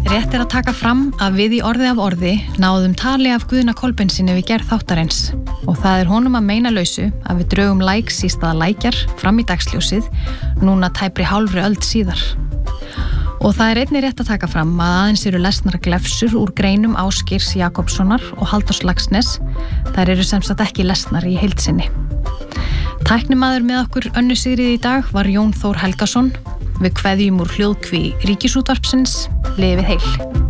Rétt að taka fram að við í orði af orði náðum tali af Guðna Kolbeinsinni við gerð þáttarins og það honum að meina lausu að við drögum likes í stað lækjar fram í dagsljósið núna tæpri hálfri öld síðar. Og það einnig rétt að taka fram að aðeins eru lesnar glefsur úr greinum Ásgeirs Jakobssonar og Halldórs Laxness. Þær eru sem sagt ekki lesnar í heild sinni. Tæknimaður með okkur Önnu Sigríði í dag var Jón Þór Helgason. Við kveðjum úr hljóðkví Ríkisútvarpsins. Lifið heil.